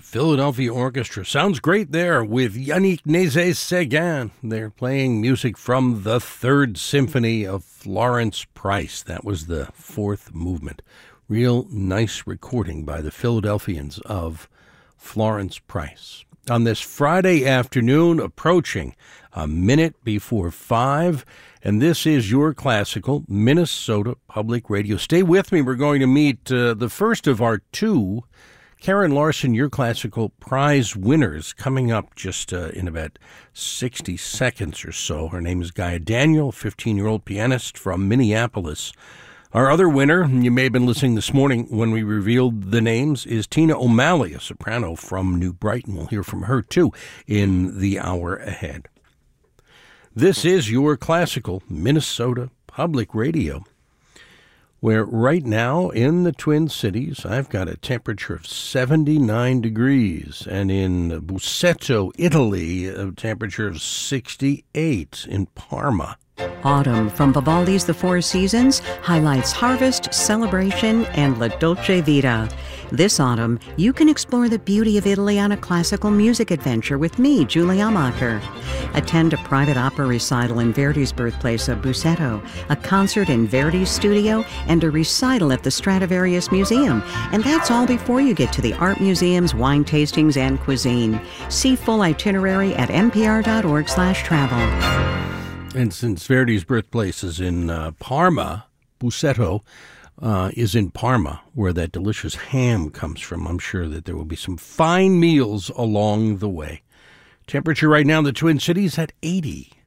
Philadelphia Orchestra. Sounds great there with Yannick Nézet-Séguin. They're playing music from the Third Symphony of Florence Price. That was the fourth movement. Real nice recording by the Philadelphians of Florence Price. On this Friday afternoon, approaching a minute before 5, and this is your classical Minnesota Public Radio. Stay with me. We're going to meet the first of our two Karen Larson Your Classical Prize winners coming up just in about 60 seconds or so. Her name is Gaia Daniel, 15-year-old pianist from Minneapolis. Our other winner, you may have been listening this morning when we revealed the names, is Tina O'Malley, a soprano from New Brighton. We'll hear from her, too, in the hour ahead. This is your classical Minnesota Public Radio, where right now in the Twin Cities, I've got a temperature of 79 degrees, and in Busseto, Italy, a temperature of 68 in Parma. Autumn from Vivaldi's The Four Seasons highlights harvest, celebration, and La Dolce Vita. This autumn, you can explore the beauty of Italy on a classical music adventure with me, Julie Amacher. Attend a private opera recital in Verdi's birthplace of Busseto, a concert in Verdi's studio, and a recital at the Stradivarius Museum. And that's all before you get to the art museums, wine tastings, and cuisine. See full itinerary at npr.org/travel. And since Verdi's birthplace is in Parma, Busseto is in Parma, where that delicious ham comes from. I'm sure that there will be some fine meals along the way. Temperature right now in the Twin Cities at 80.